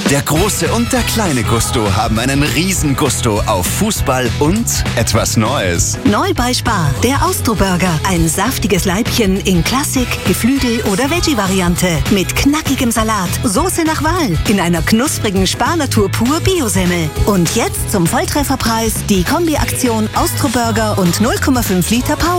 Der große und der kleine Gusto haben einen riesen Gusto auf Fußball und etwas Neues. Neu bei Spar, der Austro-Burger. Ein saftiges Leibchen in Klassik, Geflügel oder Veggie-Variante. Mit knackigem Salat, Soße nach Wahl, in einer knusprigen Spar-Natur pur Biosemmel. Und jetzt zum Volltrefferpreis die Kombi-Aktion Austro-Burger und 0,5 Liter Power.